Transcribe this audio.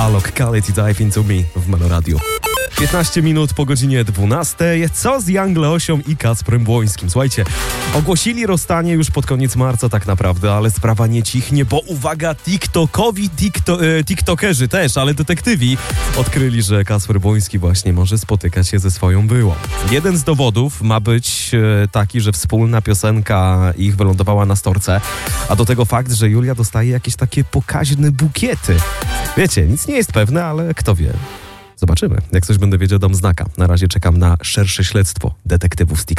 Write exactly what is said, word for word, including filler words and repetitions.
Alok, Quality Dive Into Me w Meloradiu. piętnaście minut po godzinie dwunastej. Co z Young Leosią i Kacprem Błońskim? Słuchajcie, ogłosili rozstanie już pod koniec marca tak naprawdę, ale sprawa nie cichnie, bo uwaga, TikTokowi, tikto, e, tiktokerzy też, ale detektywi odkryli, że Kacper Błoński właśnie może spotykać się ze swoją byłą. Jeden z dowodów ma być e, taki, że wspólna piosenka ich wylądowała na storce, a do tego fakt, że Julia dostaje jakieś takie pokaźne bukiety. Wiecie, nic nie jest pewne, ale kto wie. Zobaczymy. Jak coś będę wiedział, dam znaka. Na razie czekam na szersze śledztwo detektywów z TikToka.